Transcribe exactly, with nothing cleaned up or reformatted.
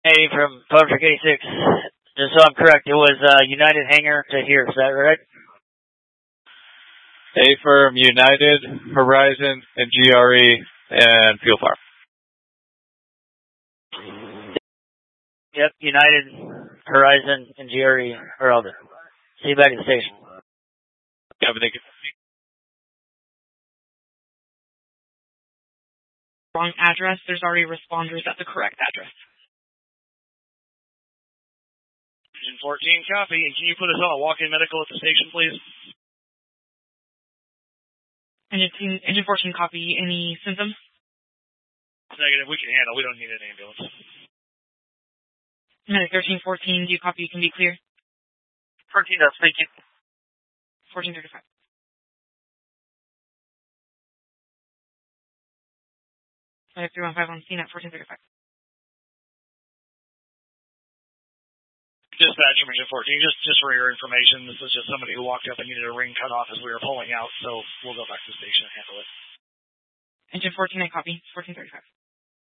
Hey, from Project eighty-six. Just so I'm correct, it was uh, United Hangar to here. Is that right? A firm, United, Horizon, and G R E, and Fuel Farm. Yep, United, Horizon, and G R E are all there. See you back at the station. Yeah, but they can... Wrong address. There's already responders at the correct address. Engine fourteen, copy. And can you put us on a walk-in medical at the station, please? Engine, engine fourteen, copy. Any symptoms? Negative. We can handle. We don't need an ambulance. Medic thirteen fourteen, do you copy? You can be clear. fourteen does. Thank you. fourteen thirty-five. five three one five on scene at fourteen thirty-five. Dispatch from Engine fourteen, just, just for your information, this was just somebody who walked up and needed a ring cut off as we were pulling out, so we'll go back to the station and handle it. Engine fourteen, I copy. fourteen thirty-five.